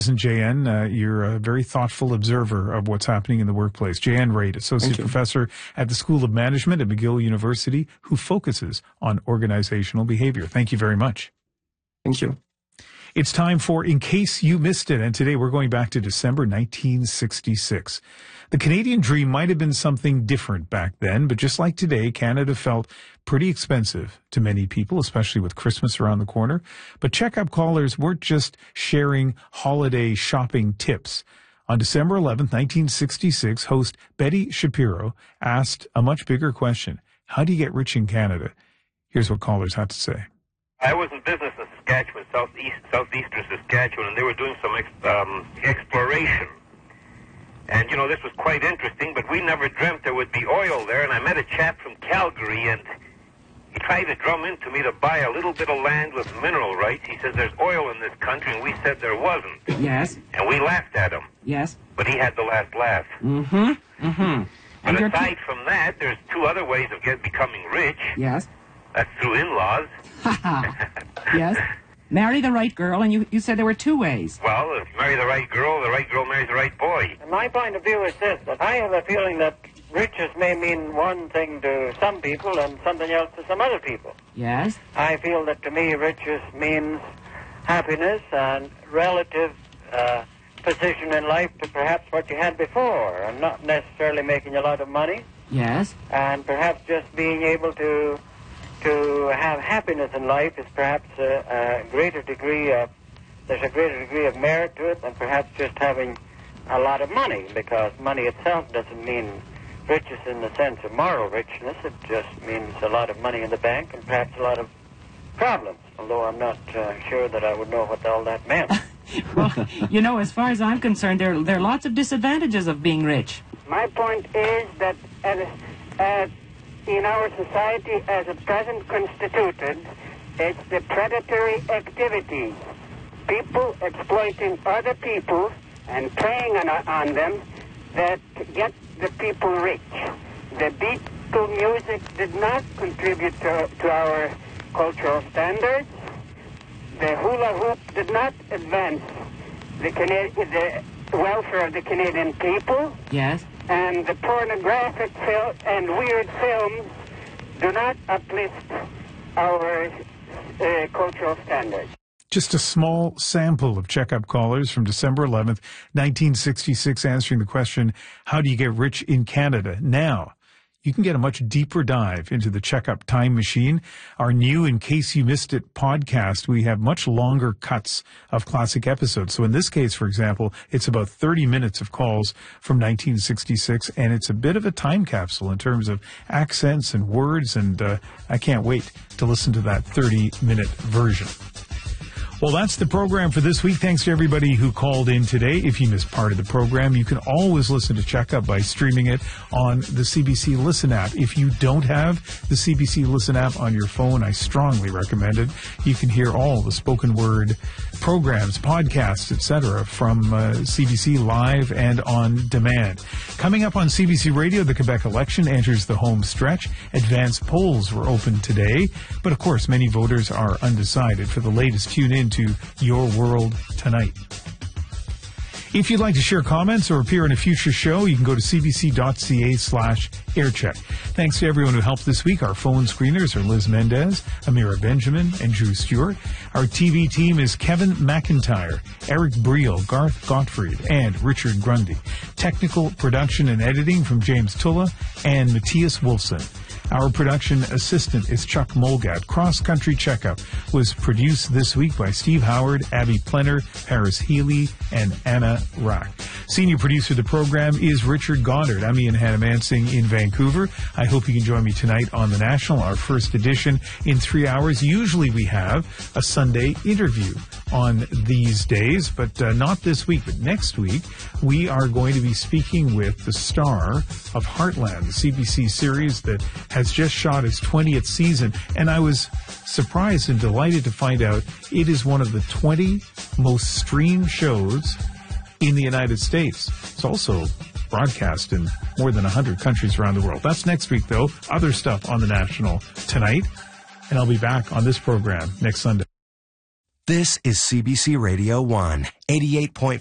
And JN, you're a very thoughtful observer of what's happening in the workplace. JN Raitt, Associate Professor at the School of Management at McGill University, who focuses on organizational behavior. Thank you very much. Thank you. It's time for In Case You Missed It, and today we're going back to December 1966. The Canadian dream might have been something different back then, but just like today, Canada felt pretty expensive to many people, especially with Christmas around the corner. But checkup callers weren't just sharing holiday shopping tips. On December 11th, 1966, host Betty Shapiro asked a much bigger question. How do you get rich in Canada? Here's what callers had to say. I was in business in Saskatchewan, southeastern Saskatchewan, and they were doing some exploration. And, you know, this was quite interesting, but we never dreamt there would be oil there. And I met a chap from Calgary, and he tried to drum into me to buy a little bit of land with mineral rights. He says there's oil in this country, and we said there wasn't. Yes. And we laughed at him. Yes. But he had the last laugh. Mm-hmm. Mm-hmm. But aside from that, there's two other ways of becoming rich. Yes. That's through in-laws. Yes. Marry the right girl, and you said there were two ways. Well, if you marry the right girl marries the right boy. My point of view is this, that I have a feeling that riches may mean one thing to some people and something else to some other people. Yes. I feel that to me riches means happiness and relative position in life to perhaps what you had before, and not necessarily making a lot of money. Yes. And perhaps just being able to have happiness in life is perhaps there's a greater degree of merit to it than perhaps just having a lot of money, because money itself doesn't mean riches in the sense of moral richness. It just means a lot of money in the bank and perhaps a lot of problems, although I'm not sure that I would know what all that meant. Well, you know, as far as I'm concerned, there are lots of disadvantages of being rich. My point is that in our society as at present constituted, it's the predatory activities, people exploiting other people and preying on them, that get the people rich. The Beatle music did not contribute to our cultural standards. The hula hoop did not advance the welfare of the Canadian people. Yes. And the pornographic and weird films do not uplift our cultural standards. Just a small sample of checkup callers from December 11th, 1966, answering the question, how do you get rich in Canada? Now, you can get a much deeper dive into the Checkup Time Machine. Our new In Case You Missed It podcast, we have much longer cuts of classic episodes. So in this case, for example, it's about 30 minutes of calls from 1966, and it's a bit of a time capsule in terms of accents and words, and I can't wait to listen to that 30-minute version. Well, that's the program for this week. Thanks to everybody who called in today. If you missed part of the program, you can always listen to Checkup by streaming it on the CBC Listen app. If you don't have the CBC Listen app on your phone, I strongly recommend it. You can hear all the spoken word programs, podcasts, etc. from CBC Live and on demand. Coming up on CBC Radio, the Quebec election enters the home stretch. Advanced polls were opened today, but of course, many voters are undecided. For the latest, tune in to Your World Tonight. If you'd like to share comments or appear in a future show, you can go to cbc.ca/aircheck. Thanks to everyone who helped this week. Our phone screeners are Liz Mendez, Amira Benjamin, and Drew Stewart. Our TV team is Kevin McIntyre, Eric Briel, Garth Gottfried, and Richard Grundy. Technical production and editing from James Tulla and Matthias Wolfson. Our production assistant is Chuck Molgat. Cross Country Checkup was produced this week by Steve Howard, Abby Plenner, Paris Healy, and Anna Rack. Senior producer of the program is Richard Goddard. I'm Ian Hannamansing in Vancouver. I hope you can join me tonight on The National, our first edition in 3 hours. Usually we have a Sunday interview on these days, but not this week. But next week, we are going to be speaking with the star of Heartland, the CBC series that has just shot its 20th season. And I was surprised and delighted to find out it is one of the 20 most streamed shows in the United States. It's also broadcast in more than 100 countries around the world. That's next week, though. Other stuff on The National tonight. And I'll be back on this program next Sunday. This is CBC Radio 1, 88.5